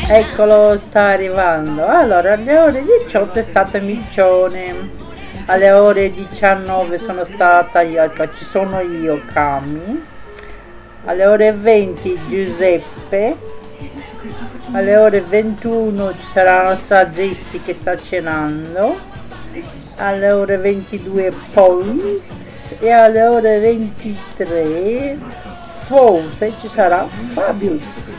Eccolo, sta arrivando. Allora, alle ore 18 è stata Miccione, alle ore 19 sono stata io, ci sono io, Cami, alle ore 20 Giuseppe, alle ore 21 ci sarà la nostra Jessie che sta cenando, alle ore 22 Paul e alle ore 23 forse ci sarà Fabius.